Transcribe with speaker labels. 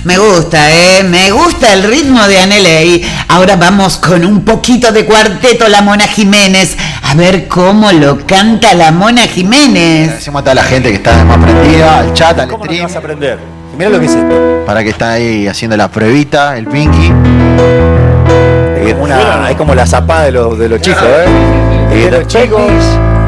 Speaker 1: Me gusta, me gusta el ritmo de Aneley. Ahora vamos con un poquito de cuarteto La Mona Jiménez. A ver cómo lo canta La Mona Jiménez.
Speaker 2: Agradecemos a toda la gente que está más prendida, al chat, al
Speaker 3: ¿Cómo no
Speaker 2: stream.
Speaker 3: vas a aprender? Mirá lo que es esto.
Speaker 2: Para que está ahí haciendo la pruebita, el Pinky.
Speaker 3: Es como la zapada de los chicos,
Speaker 4: De los chicos.